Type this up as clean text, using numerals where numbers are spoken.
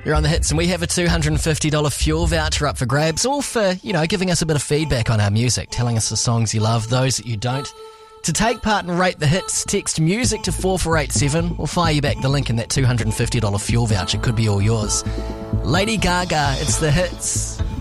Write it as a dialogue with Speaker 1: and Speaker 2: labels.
Speaker 1: You're on the hits, and we have a $250 fuel voucher up for grabs, all for, giving us a bit of feedback on our music, telling us the songs you love, those that you don't. To take part and rate the hits, text music to 4487. We'll fire you back the link, and that $250 fuel voucher could be all yours. Lady Gaga, it's the hits.